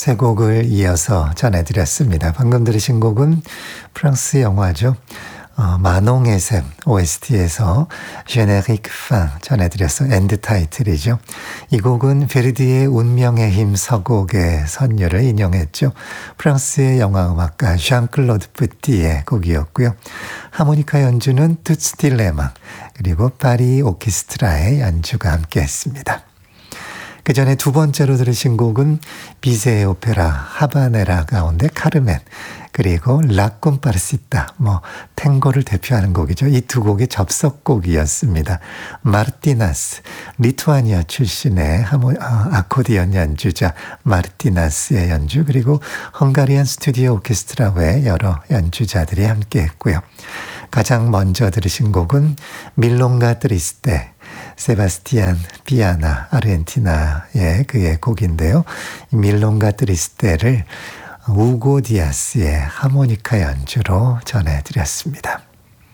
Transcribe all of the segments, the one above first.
세 곡을 이어서 전해드렸습니다. 방금 들으신 곡은 프랑스 영화죠. 마농의 샘 OST에서 제네릭 팡 전해드렸어요. 엔드 타이틀이죠. 이 곡은 베르디의 운명의 힘 서곡의 선율을 인용했죠. 프랑스의 영화음악가 ዣ클로드 뿌띠의 곡이었고요. 하모니카 연주는 투츠 딜레망 그리고 파리 오케스트라의 연주가 함께했습니다. 그 전에 두 번째로 들으신 곡은 비세의 오페라 하바네라 가운데 카르멘 그리고 라콤파르시타 탱고를 대표하는 곡이죠. 이 두 곡의 접속곡이었습니다. 마르티나스 리투아니아 출신의 아코디언 연주자 마르티나스의 연주 그리고 헝가리안 스튜디오 오케스트라 외 여러 연주자들이 함께했고요. 가장 먼저 들으신 곡은 밀롱가 트리스테 세바스티안 피아나 아르헨티나의 그의 곡인데요. 이 밀롱가 트리스테를 우고 디아스의 하모니카 연주로 전해드렸습니다.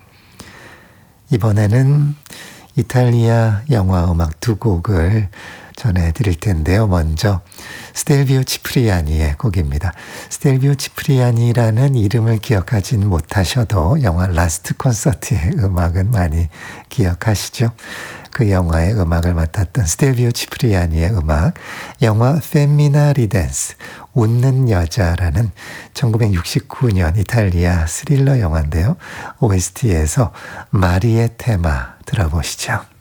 이번에는 이탈리아 영화음악 두 곡을 전해드릴 텐데요. 먼저 스텔비오 치프리아니의 곡입니다. 스텔비오 치프리아니라는 이름을 기억하진 못하셔도 영화 라스트 콘서트의 음악은 많이 기억하시죠? 그 영화의 음악을 맡았던 스텔비오 치프리아니의 음악, 영화 페미나 리덴스, 웃는 여자라는 1969년 이탈리아 스릴러 영화인데요. OST에서 마리의 테마 들어보시죠.